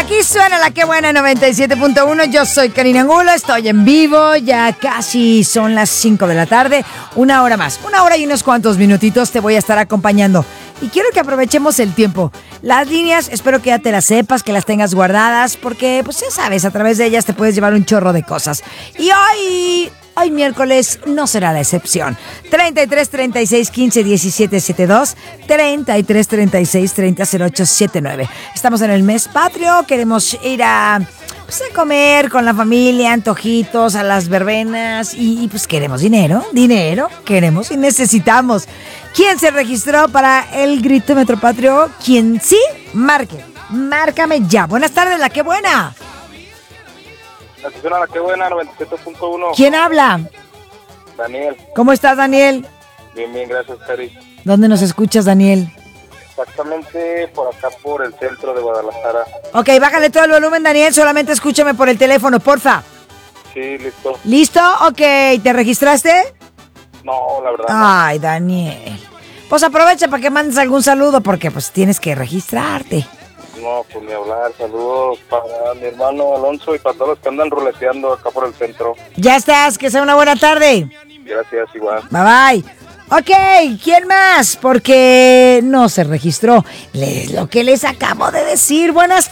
Aquí suena la que buena 97.1. Yo soy Karina Angulo, estoy en vivo. Ya casi son las 5 de la tarde. Una hora más, una hora y unos cuantos minutitos te voy a estar acompañando. Y quiero que aprovechemos el tiempo. Las líneas, espero que ya te las sepas, que las tengas guardadas, porque pues ya sabes, a través de ellas te puedes llevar un chorro de cosas. Y hoy miércoles no será la excepción. 33 36 15 17 72, 33 36 30 08 79. Estamos en el mes patrio, queremos ir a comer con la familia, antojitos, a las verbenas y pues queremos dinero, queremos y necesitamos. ¿Quién se registró para el grito Metropatrio? ¿Quién sí? Márcame ya. Buenas tardes, la que buena. La que buena, 97.1. ¿Quién habla? Daniel. ¿Cómo estás, Daniel? Bien, gracias, Cari. ¿Dónde nos escuchas, Daniel? Exactamente por acá, por el centro de Guadalajara. Ok, bájale todo el volumen, Daniel, solamente escúchame por el teléfono, porfa. Sí, listo. ¿Listo? Ok, ¿te registraste? No, la verdad. Ay, Daniel. Pues aprovecha para que mandes algún saludo, porque pues tienes que registrarte. No, pues ni hablar. Saludos para mi hermano Alonso y para todos los que andan ruleteando acá por el centro. Ya estás, que sea una buena tarde. Gracias, igual. Bye bye. Ok, ¿quién más? Porque no se registró. Lo que les acabo de decir. Buenas